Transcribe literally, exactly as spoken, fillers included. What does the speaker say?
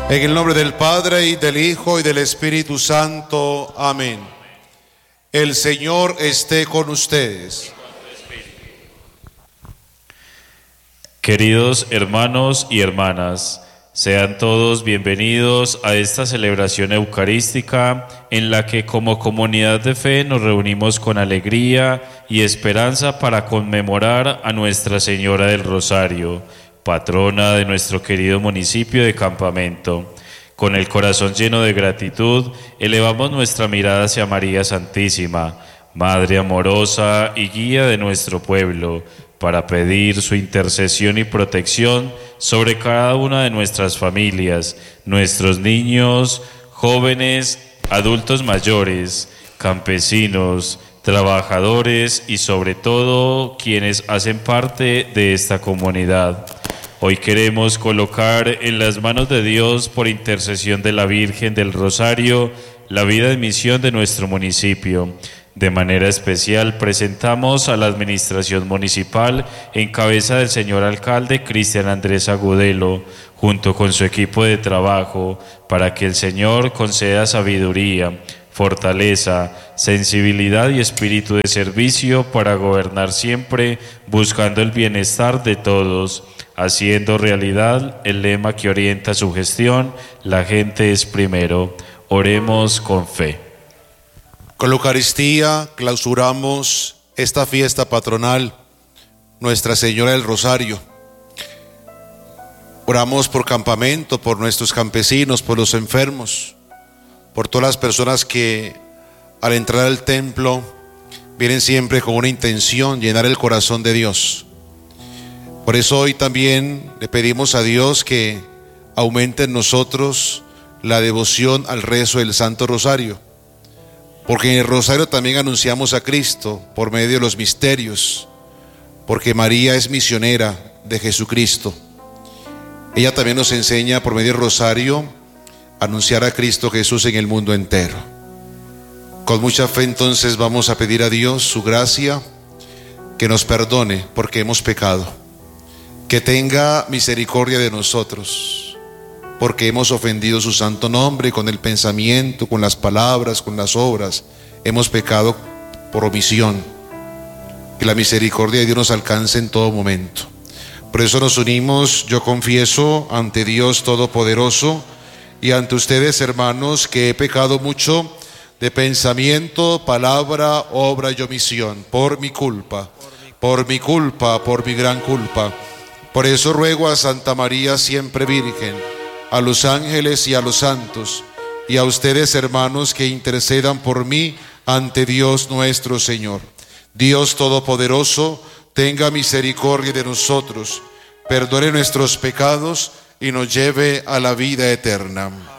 En el nombre del Padre, y del Hijo, y del Espíritu Santo. Amén. El Señor esté con ustedes. Queridos hermanos y hermanas, sean todos bienvenidos a esta celebración eucarística en la que como comunidad de fe nos reunimos con alegría y esperanza para conmemorar a Nuestra Señora del Rosario, patrona de nuestro querido municipio de Campamento. Con el corazón lleno de gratitud, elevamos nuestra mirada hacia María Santísima, Madre amorosa y guía de nuestro pueblo, para pedir su intercesión y protección sobre cada una de nuestras familias, nuestros niños, jóvenes, adultos mayores, campesinos, trabajadores y sobre todo quienes hacen parte de esta comunidad. Hoy queremos colocar en las manos de Dios, por intercesión de la Virgen del Rosario, la vida y misión de nuestro municipio. De manera especial presentamos a la administración municipal en cabeza del señor alcalde Cristian Andrés Agudelo, junto con su equipo de trabajo, para que el Señor conceda sabiduría, fortaleza, sensibilidad y espíritu de servicio para gobernar siempre buscando el bienestar de todos, haciendo realidad el lema que orienta su gestión: la gente es primero. Oremos con fe. Con la Eucaristía clausuramos esta fiesta patronal, Nuestra Señora del Rosario. Oramos por Campamento, por nuestros campesinos, por los enfermos, por todas las personas que al entrar al templo vienen siempre con una intención: llenar el corazón de Dios. Por eso hoy también le pedimos a Dios que aumente en nosotros la devoción al rezo del Santo Rosario, porque en el Rosario también anunciamos a Cristo por medio de los misterios, porque María es misionera de Jesucristo. Ella también nos enseña por medio del Rosario a anunciar a Cristo Jesús en el mundo entero. Con mucha fe entonces vamos a pedir a Dios su gracia, que nos perdone porque hemos pecado, que tenga misericordia de nosotros, porque hemos ofendido su santo nombre con el pensamiento, con las palabras, con las obras. Hemos pecado por omisión. Que la misericordia de Dios nos alcance en todo momento. Por eso nos unimos, yo confieso ante Dios Todopoderoso y ante ustedes, hermanos, que he pecado mucho de pensamiento, palabra, obra y omisión, por mi culpa, por mi culpa, por mi gran culpa. Por eso ruego a Santa María siempre Virgen, a los ángeles y a los santos, y a ustedes, hermanos, que intercedan por mí ante Dios nuestro Señor. Dios Todopoderoso, tenga misericordia de nosotros, perdone nuestros pecados y nos lleve a la vida eterna.